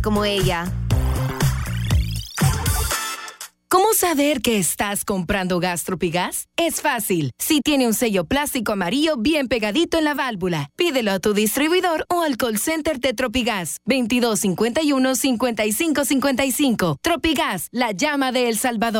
como ella. ¿Cómo saber que estás comprando gas Tropigas? Es fácil. Si tiene un sello plástico amarillo bien pegadito en la válvula, pídelo a tu distribuidor o al call center de Tropigas. 2251-5555. Tropigas, la llama de El Salvador.